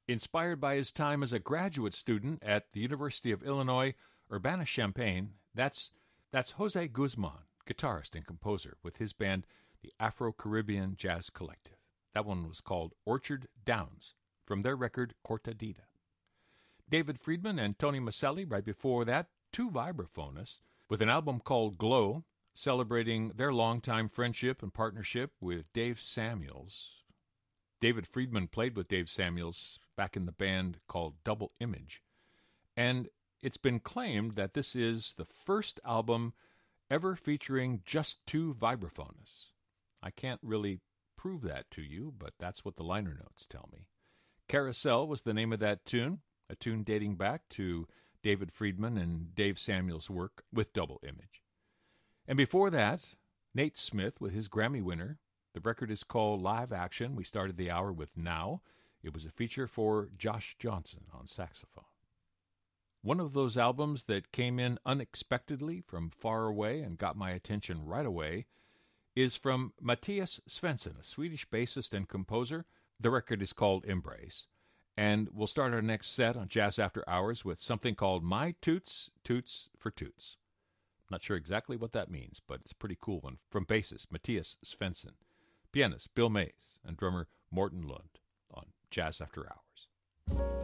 Inspired by his time as a graduate student at the University of Illinois, Urbana-Champaign, that's Jose Guzman, guitarist and composer, with his band, the Afro-Caribbean Jazz Collective. That one was called Orchard Downs, from their record Cortadita. David Friedman and Tony Maselli, right before that, two vibraphonists, with an album called Glow, celebrating their longtime friendship and partnership with Dave Samuels. David Friedman played with Dave Samuels back in the band called Double Image, and it's been claimed that this is the first album ever featuring just two vibraphonists. I can't really prove that to you, but that's what the liner notes tell me. Carousel was the name of that tune, a tune dating back to David Friedman and Dave Samuels' work with Double Image. And before that, Nate Smith with his Grammy winner. The record is called Live Action. We started the hour with Now. It was a feature for Josh Johnson on saxophone. One of those albums that came in unexpectedly from far away and got my attention right away is from Mattias Svensson, a Swedish bassist and composer. The record is called Embrace. And we'll start our next set on Jazz After Hours with something called My Toots, Toots for Toots. Not sure exactly what that means, but it's a pretty cool one from bassist Mattias Svensson, pianist Bill Mays, and drummer Morten Lund on Jazz After Hours.